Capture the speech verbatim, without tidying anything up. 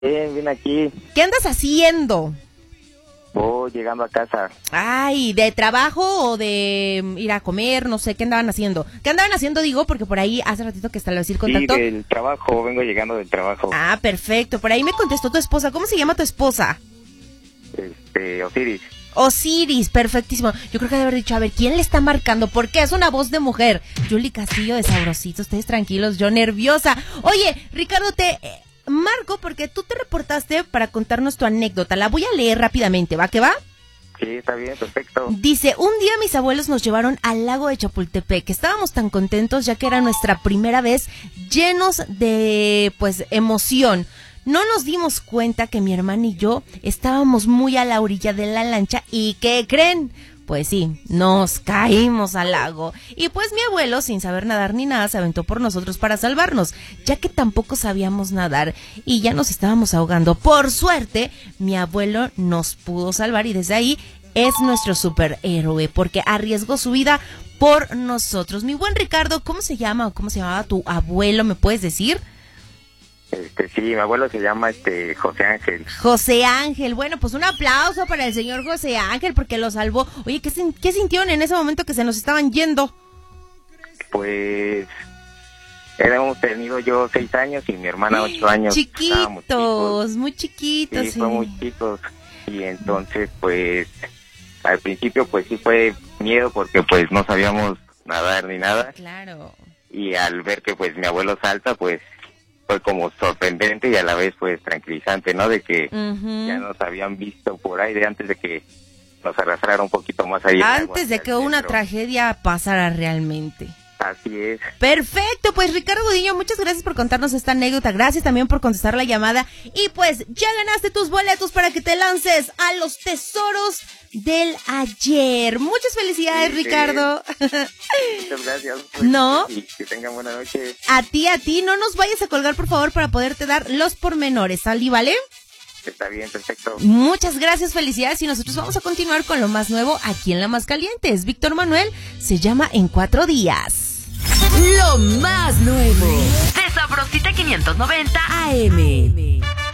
Bien, bien aquí. ¿Qué andas haciendo? Voy llegando a casa. Ay, ¿de trabajo o de ir a comer? No sé, ¿qué andaban haciendo? ¿Qué andaban haciendo, digo? Porque por ahí hace ratito que establecí el contacto. Sí, del trabajo, vengo llegando del trabajo. Ah, perfecto. Por ahí me contestó tu esposa. ¿Cómo se llama tu esposa? Este, Osiris. Osiris, perfectísimo. Yo creo que debe haber dicho, a ver, ¿quién le está marcando? Porque es una voz de mujer. Julie Castillo de Sabrosito, ustedes tranquilos, yo nerviosa. Oye, Ricardo, te eh, marco porque tú te reportaste para contarnos tu anécdota. La voy a leer rápidamente, ¿va que va? Sí, está bien, perfecto. Dice, un día mis abuelos nos llevaron al lago de Chapultepec. Estábamos tan contentos ya que era nuestra primera vez, llenos de, pues, emoción. No nos dimos cuenta que mi hermana y yo estábamos muy a la orilla de la lancha y ¿qué creen? Pues sí, nos caímos al lago. Y pues mi abuelo, sin saber nadar ni nada, se aventó por nosotros para salvarnos, ya que tampoco sabíamos nadar y ya nos estábamos ahogando. Por suerte, mi abuelo nos pudo salvar y desde ahí es nuestro superhéroe, porque arriesgó su vida por nosotros. Mi buen Ricardo, ¿cómo se llama o cómo se llamaba tu abuelo? ¿Me puedes decir? Este, sí, mi abuelo se llama este José Ángel. José Ángel, bueno, pues un aplauso para el señor José Ángel porque lo salvó. Oye, ¿qué, qué sintieron en ese momento que se nos estaban yendo? Pues habíamos tenido yo seis años y mi hermana ocho años. Chiquitos, muy chiquitos. Sí, sí. fue muy chicos. Y entonces, pues, al principio, pues sí fue miedo porque pues no sabíamos nadar ni nada. Claro. Y al ver que pues mi abuelo salta, pues fue como sorprendente y a la vez pues tranquilizante, ¿no? De que uh-huh. ya nos habían visto por ahí de antes de que nos arrastrara un poquito más allá. Antes de que una tragedia pasara realmente. Así es. Perfecto, pues Ricardo Gudiño, muchas gracias por contarnos esta anécdota, gracias también por contestar la llamada y pues ya ganaste tus boletos para que te lances a los tesoros del ayer. Muchas felicidades, sí, Ricardo. Sí. Muchas gracias. Pues, no. Y que tengan buena noche. A ti, a ti, no nos vayas a colgar por favor para poderte dar los pormenores, ¿salí, vale? Está bien, perfecto. Muchas gracias, felicidades y nosotros vamos a continuar con lo más nuevo aquí en La Más Caliente. Es Víctor Manuel, se llama En Cuatro Días. Lo más nuevo de Sabrosita quinientos noventa A M.